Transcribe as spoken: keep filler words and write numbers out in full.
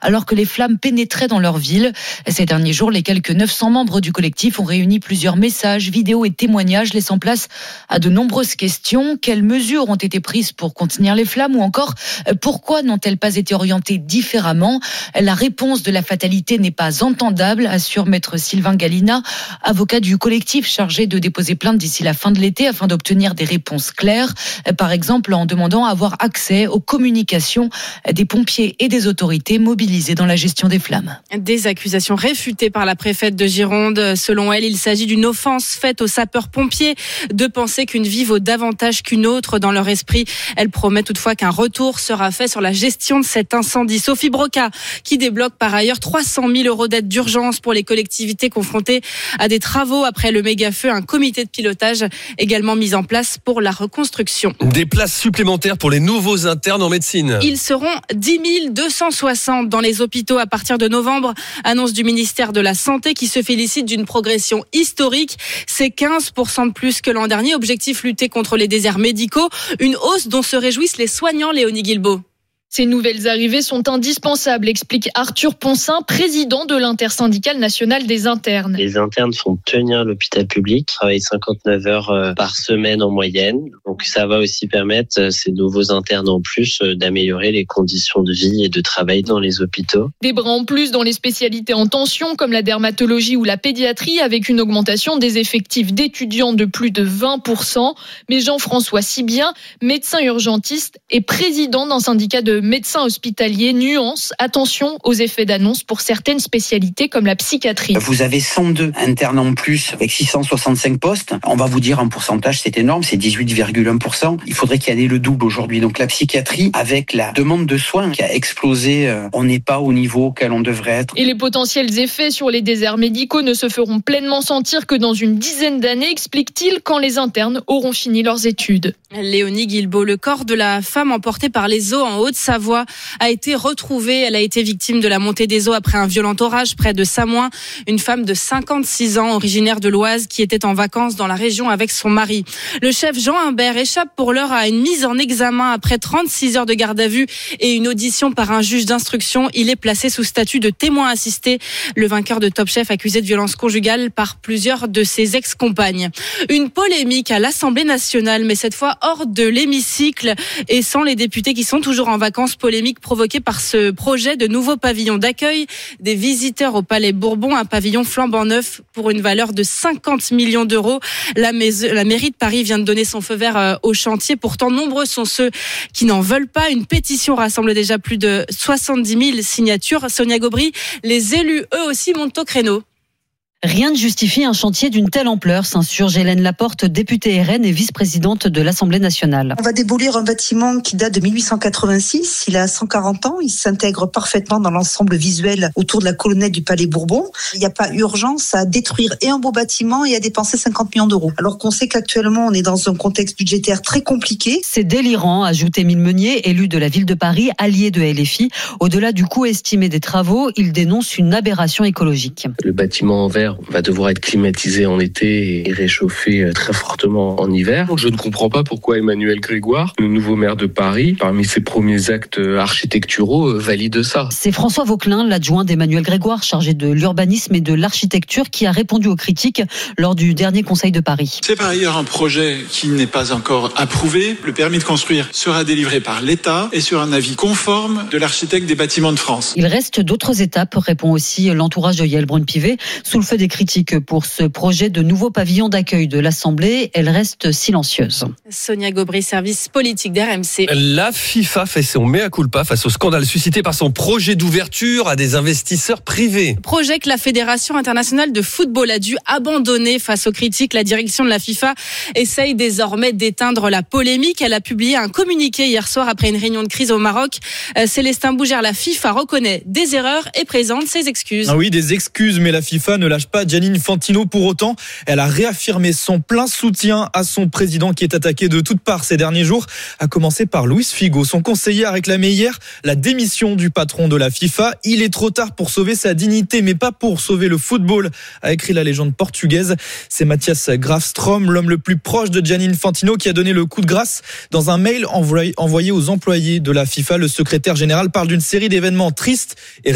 alors que les flammes pénétraient dans leur ville. Ces derniers jours, les quelques neuf cents membres du collectif ont réuni plusieurs messages, vidéos et témoignages, laissant place à de nombreuses questions. Quelles mesures ont été prises pour contenir les flammes, ou encore pourquoi n'ont-elles pas été orientées différemment? La réponse de la fatalité n'est pas entendable, assure maître Sylvain Galina, avocat du collectif chargé de déposer plainte d'ici la fin de l'été afin d'obtenir des réponses claires, par exemple en demandant à avoir accès aux communications des pompiers et des autorités mobilisés dans la gestion des flammes. Des accusations réfutées par la préfète de Gironde. Selon elle, il s'agit d'une offense faite aux sapeurs-pompiers de penser qu'une vie vaut davantage qu'une autre dans leur esprit. Elle promet toutefois qu'un retour sera fait sur la gestion de cet incendie. Sophie Broca, qui débloque par ailleurs trois cent mille euros d'aide d'urgence pour les collectivités confrontées à des travaux après le méga-feu. Un comité de pilotage également mis en place pour la reconstruction. Des places supplémentaires pour les nouveaux internes en médecine. Ils seront dix mille deux cent soixante dans les hôpitaux à partir de novembre. Annonce du ministère de la Santé qui se félicite d'une progression historique. C'est quinze pour cent de plus que l'an dernier. Objectif, lutter contre les déserts médicaux. Une hausse dont se réjouissent les soignants, Léonie Guilbault. Ces nouvelles arrivées sont indispensables, explique Arthur Poncin, président de l'intersyndicale nationale des internes. Les internes font tenir l'hôpital public, travaillent cinquante-neuf heures par semaine en moyenne. Donc ça va aussi permettre, ces nouveaux internes en plus, d'améliorer les conditions de vie et de travail dans les hôpitaux. Des bras en plus dans les spécialités en tension, comme la dermatologie ou la pédiatrie, avec une augmentation des effectifs d'étudiants de plus de vingt pour cent. Mais Jean-François Sibien, médecin urgentiste et président d'un syndicat de médecins hospitaliers, nuance, attention aux effets d'annonce pour certaines spécialités comme la psychiatrie. Vous avez cent deux internes en plus avec six cent soixante-cinq postes. On va vous dire en pourcentage, c'est énorme, c'est dix-huit virgule un pour cent. Il faudrait qu'il y en ait le double aujourd'hui. Donc la psychiatrie, avec la demande de soins qui a explosé, on n'est pas au niveau auquel on devrait être. Et les potentiels effets sur les déserts médicaux ne se feront pleinement sentir que dans une dizaine d'années, explique-t-il, quand les internes auront fini leurs études. Léonie Guilbault, le corps de la femme emportée par les eaux en Haute-Savoie a été retrouvé. Elle a été victime de la montée des eaux après un violent orage près de Samoin. Une femme de cinquante-six ans, originaire de l'Oise, qui était en vacances dans la région avec son mari. Le chef Jean Humbert échappe pour l'heure à une mise en examen après trente-six heures de garde à vue et une audition par un juge d'instruction. Il est placé sous statut de témoin assisté. Le vainqueur de Top Chef, accusé de violence conjugale par plusieurs de ses ex-compagnes. Une polémique à l'Assemblée nationale, mais cette fois hors de l'hémicycle et sans les députés qui sont toujours en vacances. Polémique provoquée par ce projet de nouveau pavillon d'accueil des visiteurs au Palais Bourbon, un pavillon flambant neuf pour une valeur de cinquante millions d'euros. La, mais- la mairie de Paris vient de donner son feu vert au chantier. Pourtant, nombreux sont ceux qui n'en veulent pas. Une pétition rassemble déjà plus de soixante-dix mille signatures. Sonia Gobry, les élus, eux aussi, montent au créneau. Rien ne justifie un chantier d'une telle ampleur, s'insurge Hélène Laporte, députée R N et vice-présidente de l'Assemblée nationale. On va démolir un bâtiment qui date de mille huit cent quatre-vingt-six, il a cent quarante ans, il s'intègre parfaitement dans l'ensemble visuel autour de la colonnette du Palais Bourbon. Il n'y a pas urgence à détruire et un beau bâtiment et à dépenser cinquante millions d'euros. Alors qu'on sait qu'actuellement on est dans un contexte budgétaire très compliqué. C'est délirant, ajoute Émile Meunier, élu de la ville de Paris, allié de L F I. Au-delà du coût estimé des travaux, il dénonce une aberration écologique. Le bâtiment en verre va devoir être climatisé en été et réchauffé très fortement en hiver. Je ne comprends pas pourquoi Emmanuel Grégoire, le nouveau maire de Paris, parmi ses premiers actes architecturaux, valide ça. C'est François Vauquelin, l'adjoint d'Emmanuel Grégoire, chargé de l'urbanisme et de l'architecture, qui a répondu aux critiques lors du dernier Conseil de Paris. C'est par ailleurs un projet qui n'est pas encore approuvé. Le permis de construire sera délivré par l'État et sur un avis conforme de l'architecte des bâtiments de France. Il reste d'autres étapes, répond aussi l'entourage de Yaël Braun-Pivet, sous le feu des critiques pour ce projet de nouveau pavillon d'accueil de l'Assemblée. Elle reste silencieuse. Sonia Gobry, service politique d'R M C. La FIFA fait son mea culpa face au scandale suscité par son projet d'ouverture à des investisseurs privés. Projet que la Fédération internationale de football a dû abandonner face aux critiques. La direction de la FIFA essaye désormais d'éteindre la polémique. Elle a publié un communiqué hier soir après une réunion de crise au Maroc. Célestin Bougère, la FIFA reconnaît des erreurs et présente ses excuses. Ah oui, des excuses, mais la FIFA ne lâche pas Gianni Infantino. Pour autant, elle a réaffirmé son plein soutien à son président qui est attaqué de toutes parts ces derniers jours, à commencer par Luis Figo. Son conseiller a réclamé hier la démission du patron de la FIFA. Il est trop tard pour sauver sa dignité, mais pas pour sauver le football, a écrit la légende portugaise. C'est Mathias Grafström, l'homme le plus proche de Gianni Infantino, qui a donné le coup de grâce dans un mail envoyé aux employés de la FIFA. Le secrétaire général parle d'une série d'événements tristes et